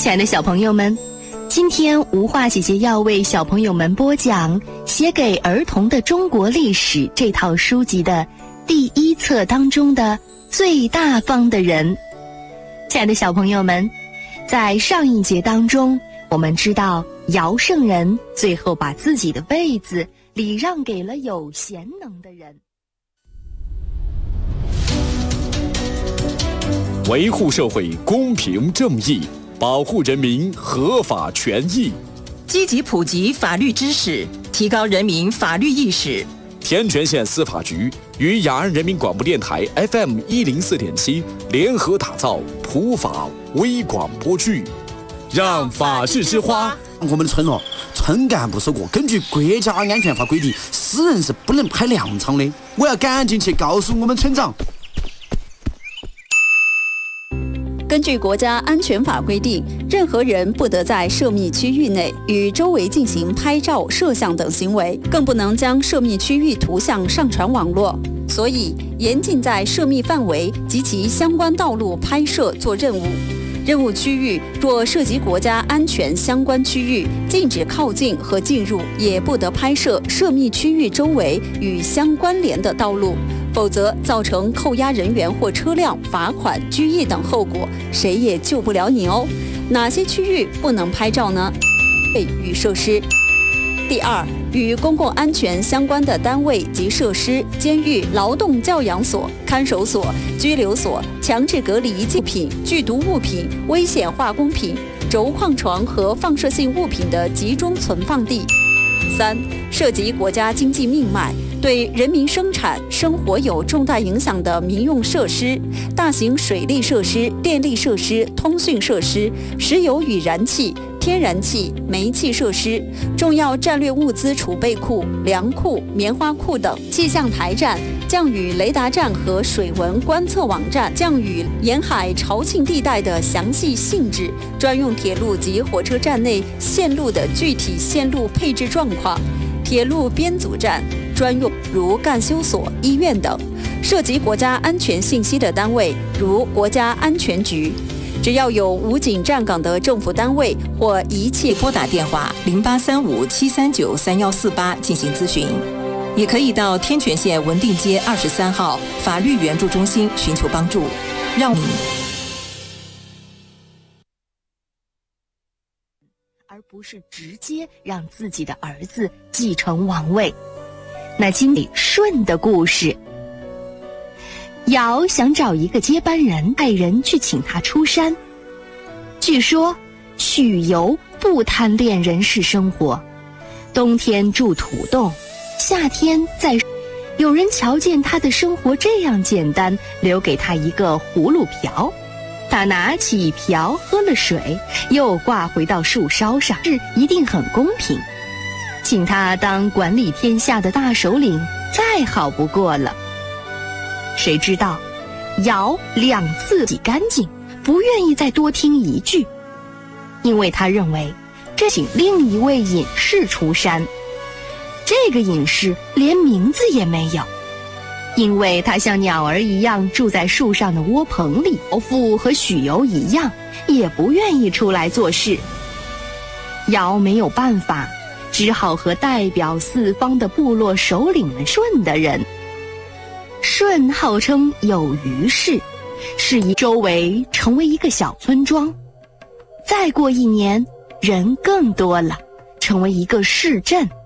亲爱的小朋友们，今天吴化姐姐要为小朋友们播讲《写给儿童的中国历史》这套书籍的第1册当中的最大方的人。亲爱的小朋友们，在上一节当中，我们知道尧圣人最后把自己的位子礼让给了有贤能的人。 维护社会公平正义，保护人民合法权益， 积极普及法律知识，提高人民法律意识。 天全县司法局与雅安人民广播电台 FM 104.7联合打造普法微广播剧，让法治之花。 我们的村村干部说过，根据国家安全法规定，私人是不能拍粮仓的。我要赶紧去告诉我们村长。 根据国家安全法规定，任何人不得在涉密区域内与周围进行拍照、摄像等行为，更不能将涉密区域图像上传网络。所以，严禁在涉密范围及其相关道路拍摄做任务。任务区域若涉及国家安全相关区域，禁止靠近和进入，也不得拍摄涉密区域周围与相关联的道路，否则造成扣押人员或车辆、罚款、拘役等后果，谁也救不了你哦。哪些区域不能拍照呢？与设施。第二，与公共安全相关的单位及设施，监狱、劳动教养所、看守所、拘留所、强制隔离物品、剧毒物品、危险化工品、轴矿床和放射性物品的集中存放地。三，涉及国家经济命脉，对人民生产生活有重大影响的民用设施、大型水利设施、电力设施、通讯设施、石油与燃气、天然气、煤气设施、重要战略物资储备库、粮库、棉花库等；气象台站、降雨雷达站和水文观测网站；降雨沿海潮沁地带的详细性质；专用铁路及火车站内线路的具体线路配置状况；铁路编组站专用如干休所、医院等；涉及国家安全信息的单位如国家安全局。只要有武警站岗的政府单位或一切， 拨打电话0835-739-3148进行咨询，也可以到天全县文定街23号法律援助中心寻求帮助。让你而不是直接让自己的儿子继承王位。那今天舜的故事，尧想找一个接班人，派人去请他出山。据说许由不贪恋人世生活，冬天住土洞，夏天在。有人瞧见他的生活这样简单，留给他一个葫芦瓢，他拿起瓢喝了水，又挂回到树梢上，这一定很公平。请他当管理天下的大首领，再好不过了。谁知道尧2次洗干净，不愿意再多听一句，因为他认为这请另一位隐士出山。这个隐士连名字也没有，因为他像鸟儿一样住在树上的窝棚里。尧父和许由一样，也不愿意出来做事。尧没有办法，只好和代表四方的部落首领们舜的人。舜号称有余氏，是以周围成为一个小村庄。再过1年，人更多了，成为一个市镇。